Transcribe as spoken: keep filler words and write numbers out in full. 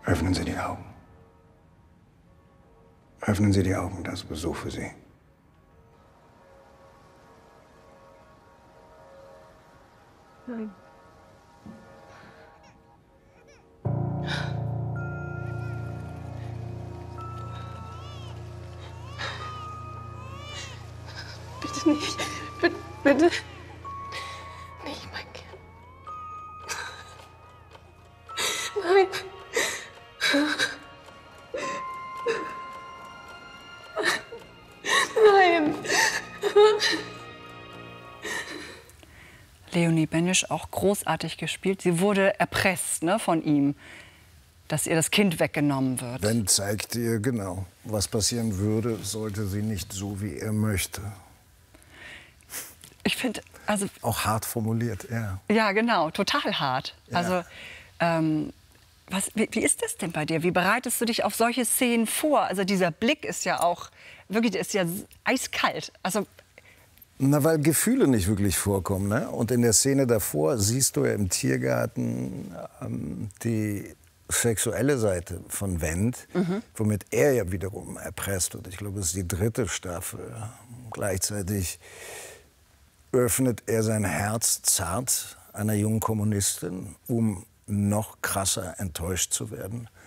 Öffnen Sie die Augen. Öffnen Sie die Augen, das ist Besuch für Sie. Nein. Bitte nicht. Bitte, bitte. Nicht mein Kind. Nein. Nein. Leonie Benisch auch großartig gespielt. Sie wurde erpresst, ne, von ihm, dass ihr das Kind weggenommen wird. Dann zeigt ihr genau, was passieren würde, sollte sie nicht so, wie er möchte. Ich finde, also... Auch hart formuliert, ja. Ja, genau, total hart. Ja. Also, ähm, was, wie, wie ist das denn bei dir? Wie bereitest du dich auf solche Szenen vor? Also dieser Blick ist ja auch, wirklich, der ist ja eiskalt. Also... Na, weil Gefühle nicht wirklich vorkommen. Ne? Und in der Szene davor siehst du ja im Tiergarten ähm, die sexuelle Seite von Wendt, mhm. womit er ja wiederum erpresst wird. Ich glaube, es ist die dritte Staffel. Gleichzeitig öffnet er sein Herz zart einer jungen Kommunistin, um noch krasser enttäuscht zu werden.